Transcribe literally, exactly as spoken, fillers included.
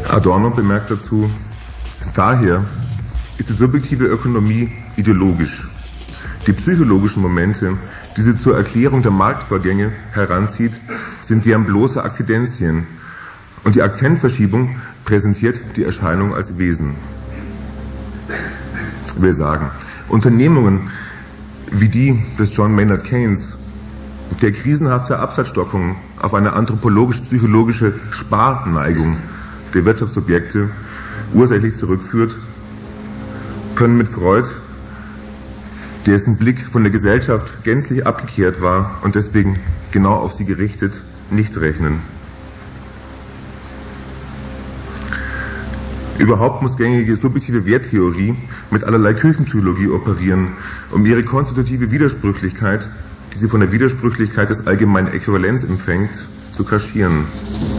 Adorno bemerkt dazu, daher ist die subjektive Ökonomie ideologisch. Die psychologischen Momente, die sie zur Erklärung der Marktvorgänge heranzieht, sind deren bloße Akzidenzien. Und die Akzentverschiebung präsentiert die Erscheinung als Wesen. Ich will sagen, Unternehmungen wie die des John Maynard Keynes, der krisenhafte Absatzstockung auf eine anthropologisch-psychologische Sparneigung der Wirtschaftsobjekte ursächlich zurückführt, können mit Freud, dessen Blick von der Gesellschaft gänzlich abgekehrt war und deswegen genau auf sie gerichtet, nicht rechnen. Überhaupt muss gängige subjektive Werttheorie mit allerlei Küchenpsychologie operieren, um ihre konstitutive Widersprüchlichkeit, die sie von der Widersprüchlichkeit des allgemeinen Äquivalenz empfängt, zu kaschieren.